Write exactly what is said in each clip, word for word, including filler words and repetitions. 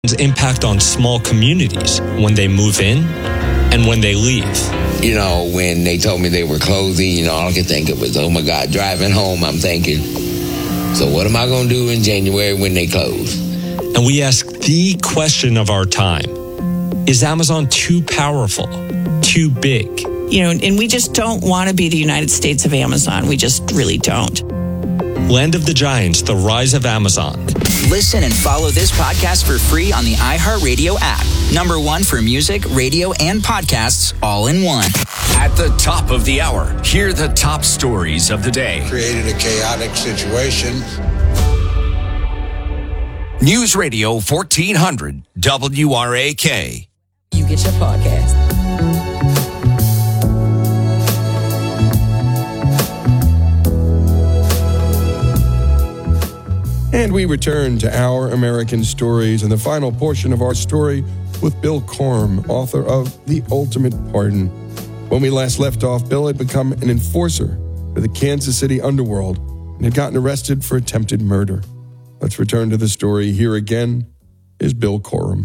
impact on small communities when they move in and when they leave. You know, when they told me they were closing, you know, all I could think of was, oh my God, driving home, I'm thinking, so what am I going to do in January when they close? And we ask the question of our time. Is Amazon too powerful, too big? You know, and we just don't want to be the United States of Amazon. We just really don't. Land of the Giants, The Rise of Amazon. Listen and follow this podcast for free on the iHeartRadio app. Number one for music, radio, and podcasts all in one. At the top of the hour, hear the top stories of the day. Created a chaotic situation. News Radio fourteen hundred W R A K. You get your podcast. And we return to Our American Stories and the final portion of our story with Bill Corum, author of The Ultimate Pardon. When we last left off, Bill had become an enforcer for the Kansas City underworld and had gotten arrested for attempted murder. Let's return to the story. Here again is Bill Corum.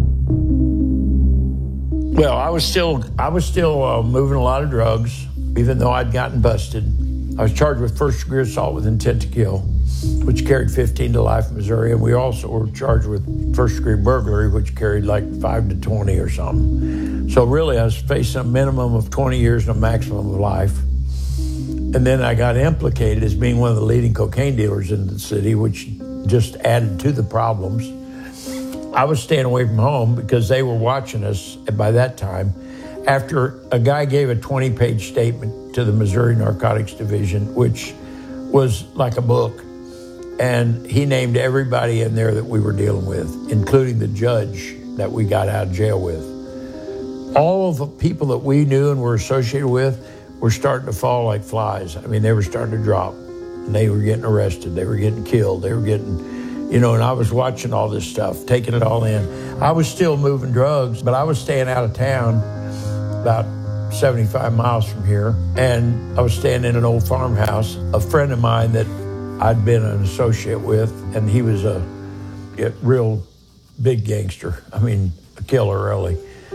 Well, I was still I was still uh, moving a lot of drugs, even though I'd gotten busted. I was charged with first-degree assault with intent to kill, which carried fifteen to life in Missouri, and we also were charged with first-degree burglary, which carried like five to twenty or something. So really, I was facing a minimum of twenty years and a maximum of life. And then I got implicated as being one of the leading cocaine dealers in the city, which just added to the problems. I was staying away from home because they were watching us by that time. After a guy gave a twenty-page statement to the Missouri Narcotics Division, which was like a book, and he named everybody in there that we were dealing with, including the judge that we got out of jail with. All of the people that we knew and were associated with were starting to fall like flies. I mean, they were starting to drop. And they were getting arrested. They were getting killed. They were getting, you know, and I was watching all this stuff, taking it all in. I was still moving drugs, but I was staying out of town about seventy-five miles from here. And I was staying in an old farmhouse. A friend of mine that I'd been an associate with, and he was a, a real big gangster. I mean, a killer, really.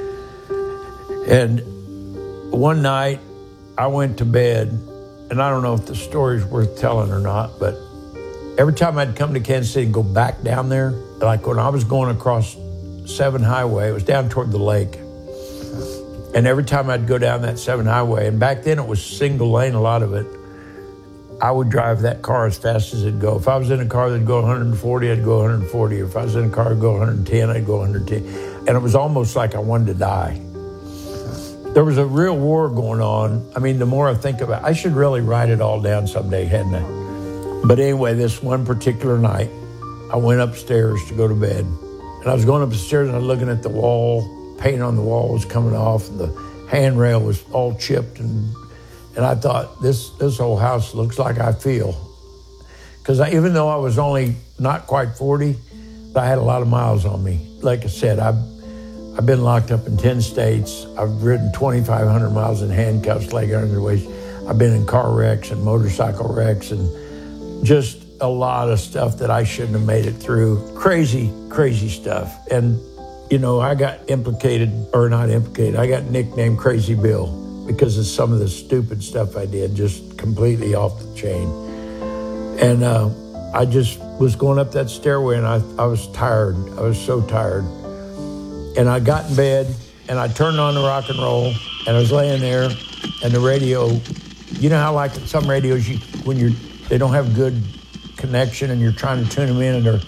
And one night, I went to bed, and I don't know if the story's worth telling or not, but every time I'd come to Kansas City and go back down there, like when I was going across seven Highway, it was down toward the lake. And every time I'd go down that seven Highway, and back then it was single lane, a lot of it, I would drive that car as fast as it'd go. If I was in a car that'd go one hundred forty, I'd go one hundred forty. If I was in a car that'd go one hundred ten, I'd go one hundred ten. And it was almost like I wanted to die. There was a real war going on. I mean, the more I think about it, I should really write it all down someday, hadn't I? But anyway, this one particular night, I went upstairs to go to bed. And I was going up the stairs and I was looking at the wall. Paint on the wall was coming off, and the handrail was all chipped. And and I thought, this this whole house looks like I feel. Because even though I was only not quite forty, I had a lot of miles on me. Like I said, I've, I've been locked up in ten states. I've ridden twenty-five hundred miles in handcuffs, leg under the waist. I've been in car wrecks and motorcycle wrecks and just a lot of stuff that I shouldn't have made it through. Crazy, crazy stuff. And, you know, I got implicated, or not implicated, I got nicknamed Crazy Bill because of some of the stupid stuff I did, just completely off the chain. And uh, I just was going up that stairway and I, I was tired. I was so tired. And I got in bed and I turned on the rock and roll and I was laying there and the radio, you know how like some radios, you, when you're, they don't have good connection and you're trying to tune them in and they're,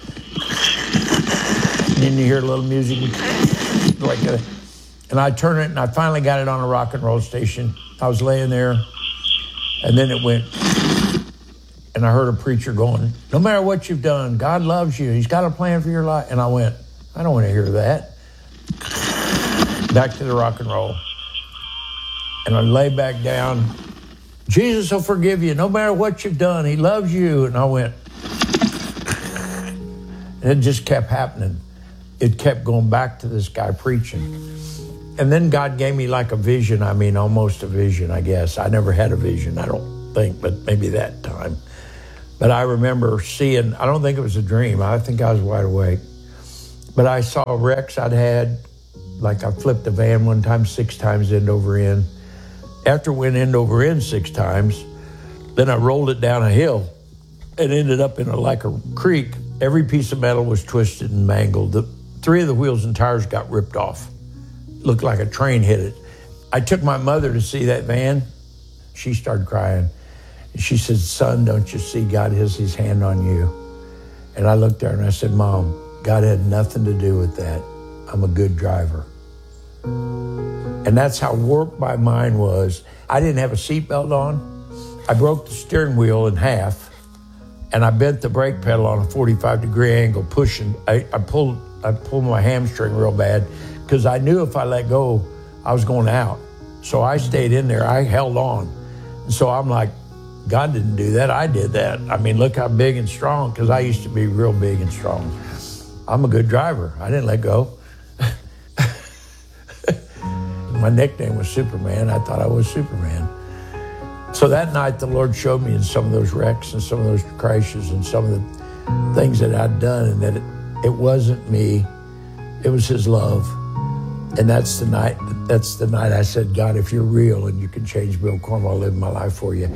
and then you hear a little music like that. And I turned it and I finally got it on a rock and roll station. I was laying there and then it went, and I heard a preacher going, no matter what you've done, God loves you. He's got a plan for your life. And I went, I don't want to hear that. Back to the rock and roll. And I lay back down. Jesus will forgive you no matter what you've done. He loves you. And I went, and it just kept happening. It kept going back to this guy preaching. And then God gave me like a vision. I mean, almost a vision, I guess. I never had a vision, I don't think, but maybe that time. But I remember seeing, I don't think it was a dream. I think I was wide awake. But I saw wrecks I'd had, like I flipped a van one time six times end over end. After it went end over end six times, then I rolled it down a hill and ended up in a, like a creek. Every piece of metal was twisted and mangled. The, three of the wheels and tires got ripped off. Looked like a train hit it. I took my mother to see that van. She started crying. She said, son, don't you see God has his hand on you? And I looked at her and I said, Mom, God had nothing to do with that. I'm a good driver. And that's how warped my mind was. I didn't have a seatbelt on. I broke the steering wheel in half and I bent the brake pedal on a forty-five degree angle pushing. I, I pulled I pulled my hamstring real bad because I knew if I let go, I was going out. So I stayed in there. I held on. And so I'm like, God didn't do that. I did that. I mean, look how big and strong, because I used to be real big and strong. I'm a good driver. I didn't let go. My nickname was Superman. I thought I was Superman. So that night, the Lord showed me in some of those wrecks and some of those crashes and some of the things that I'd done, and that it, it wasn't me. It was his love. And that's the night, that's the night I said, God, if you're real and you can change Bill Corm, I'll live my life for you.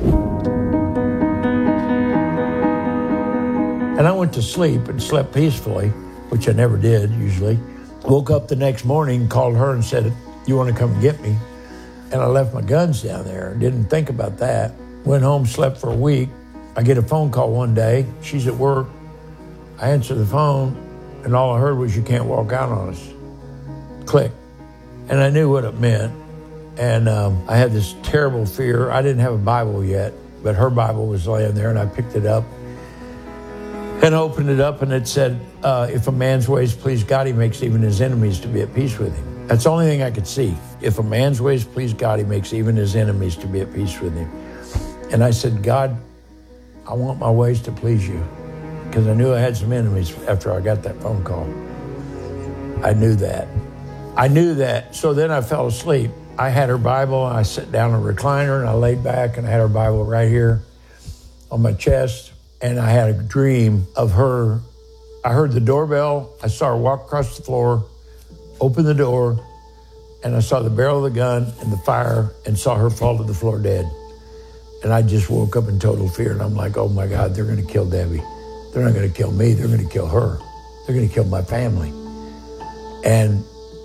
And I went to sleep and slept peacefully, which I never did usually. Woke up the next morning, called her and said, you want to come get me? And I left my guns down there. Didn't think about that. Went home, slept for a week. I get a phone call one day. She's at work. I answer the phone, and all I heard was, you can't walk out on us. Click. And I knew what it meant. And um, I had this terrible fear. I didn't have a Bible yet, but her Bible was laying there, and I picked it up and opened it up, and it said, uh, if a man's ways please God, he makes even his enemies to be at peace with him. That's the only thing I could see. If a man's ways please God, he makes even his enemies to be at peace with him. And I said, God, I want my ways to please you, because I knew I had some enemies after I got that phone call. I knew that. I knew that. So then I fell asleep. I had her Bible, and I sat down in a recliner, and I laid back, and I had her Bible right here on my chest, and I had a dream of her. I heard the doorbell. I saw her walk across the floor, open the door, and I saw the barrel of the gun and the fire, and saw her fall to the floor dead. And I just woke up in total fear, and I'm like, oh my God, they're going to kill Debbie. They're not going to kill me. They're going to kill her. They're going to kill my family. And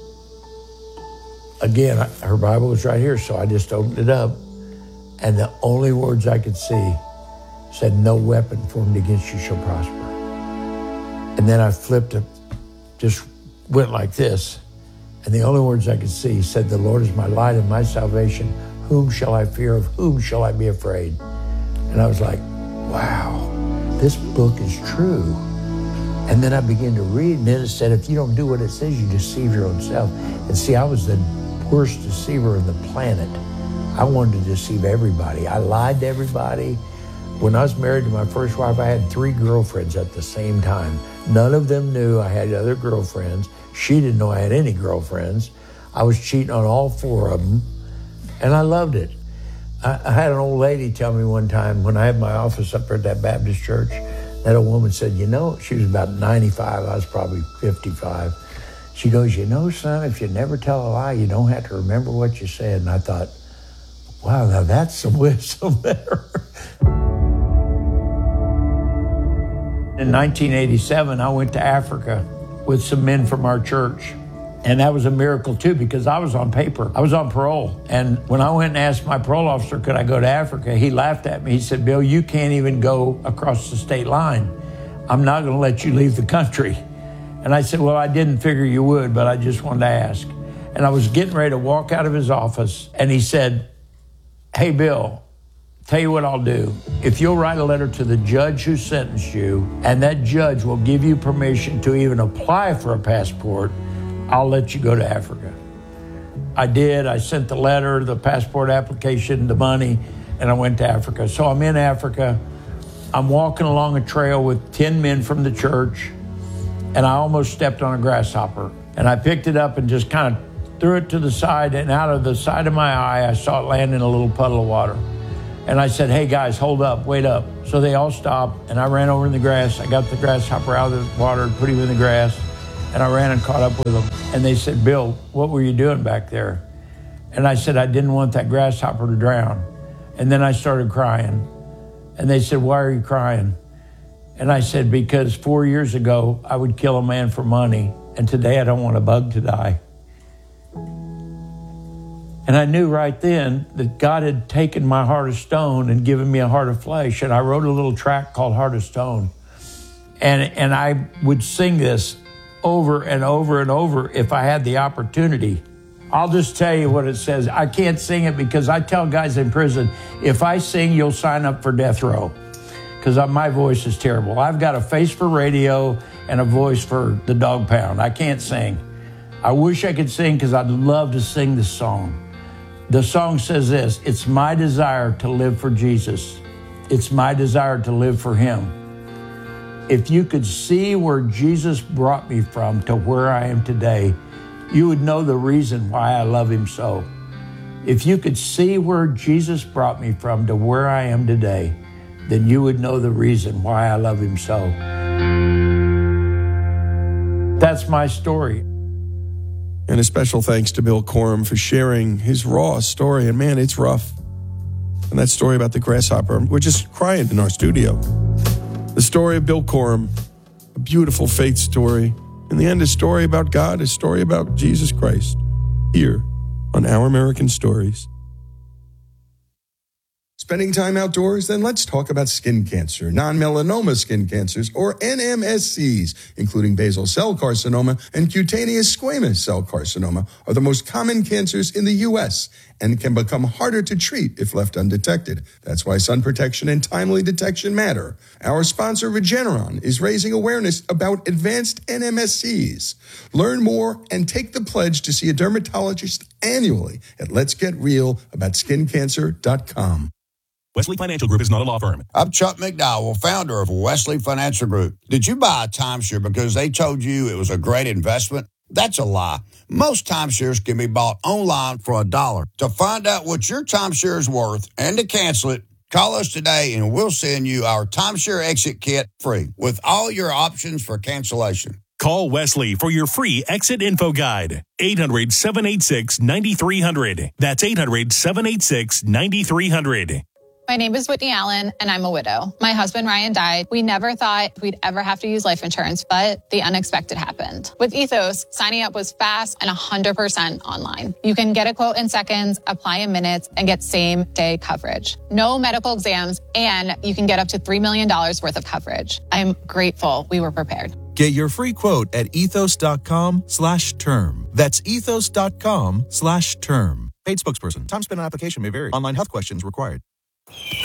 again, I, her Bible was right here, so I just opened it up, and the only words I could see said, no weapon formed against you shall prosper. And then I flipped it, just went like this, and the only words I could see said, the Lord is my light and my salvation. Whom shall I fear? Of whom shall I be afraid? And I was like, wow, this book is true. And then I began to read, and then it said, if you don't do what it says, you deceive your own self. And see, I was the worst deceiver on the planet. I wanted to deceive everybody. I lied to everybody. When I was married to my first wife, I had three girlfriends at the same time. None of them knew I had other girlfriends. She didn't know I had any girlfriends. I was cheating on all four of them, and I loved it. I, I had an old lady tell me one time when I had my office up at that Baptist church, that old woman said, you know, she was about ninety-five, I was probably fifty-five. She goes, you know, son, if you never tell a lie, you don't have to remember what you said. And I thought, wow, now that's some wisdom there. In nineteen eighty-seven, I went to Africa with some men from our church. And that was a miracle too, because I was on paper. I was on parole. And when I went and asked my parole officer, could I go to Africa? He laughed at me. He said, Bill, you can't even go across the state line. I'm not going to let you leave the country. And I said, well, I didn't figure you would, but I just wanted to ask. And I was getting ready to walk out of his office, and he said, hey, Bill, tell you what I'll do. If you'll write a letter to the judge who sentenced you, and that judge will give you permission to even apply for a passport, I'll let you go to Africa. I did. I sent the letter, the passport application, the money, and I went to Africa. So I'm in Africa. I'm walking along a trail with ten men from the church, and I almost stepped on a grasshopper. And I picked it up and just kind of threw it to the side, and out of the side of my eye, I saw it land in a little puddle of water. And I said, hey guys, hold up, wait up. So they all stopped, and I ran over in the grass. I got the grasshopper out of the water and put him in the grass. And I ran and caught up with them. And they said, Bill, what were you doing back there? And I said, I didn't want that grasshopper to drown. And then I started crying. And they said, why are you crying? And I said, because four years ago, I would kill a man for money. And today I don't want a bug to die. And I knew right then that God had taken my heart of stone and given me a heart of flesh. And I wrote a little track called Heart of Stone. And, and I would sing this over and over and over if I had the opportunity. I'll just tell you what it says. I can't sing it because I tell guys in prison, if I sing, you'll sign up for death row. Because my voice is terrible. I've got a face for radio and a voice for the dog pound. I can't sing. I wish I could sing because I'd love to sing this song. The song says this, it's my desire to live for Jesus. It's my desire to live for him. If you could see where Jesus brought me from to where I am today, you would know the reason why I love him so. If you could see where Jesus brought me from to where I am today, then you would know the reason why I love him so. That's my story. And a special thanks to Bill Corum for sharing his raw story. And man, it's rough. And that story about the grasshopper, we're just crying in our studio. The story of Bill Corum, a beautiful faith story. In the end, a story about God, a story about Jesus Christ. Here on Our American Stories. Spending time outdoors? Then let's talk about skin cancer, non-melanoma skin cancers, or N M S Cs, including basal cell carcinoma and cutaneous squamous cell carcinoma, are the most common cancers in the U S and can become harder to treat if left undetected. That's why sun protection and timely detection matter. Our sponsor, Regeneron, is raising awareness about advanced N M S Cs. Learn more and take the pledge to see a dermatologist annually at lets get real about skin cancer dot com. Wesley Financial Group is not a law firm. I'm Chuck McDowell, founder of Wesley Financial Group. Did you buy a timeshare because they told you it was a great investment? That's a lie. Most timeshares can be bought online for a dollar. To find out what your timeshare is worth and to cancel it, call us today and we'll send you our timeshare exit kit free with all your options for cancellation. Call Wesley for your free exit info guide. eight hundred, seven eight six, nine three zero zero. That's eight hundred, seven eight six, nine three zero zero. My name is Whitney Allen, and I'm a widow. My husband, Ryan, died. We never thought we'd ever have to use life insurance, but the unexpected happened. With Ethos, signing up was fast and one hundred percent online. You can get a quote in seconds, apply in minutes, and get same-day coverage. No medical exams, and you can get up to three million dollars worth of coverage. I'm grateful we were prepared. Get your free quote at ethos.com slash term. That's ethos.com slash term. Paid spokesperson. Time spent on application may vary. Online health questions required.